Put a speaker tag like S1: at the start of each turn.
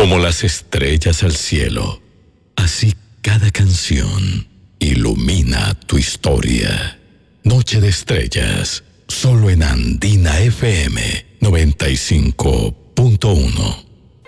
S1: Como las estrellas al cielo, así cada canción ilumina tu historia. Noche de Estrellas, solo en Andina FM 95.1.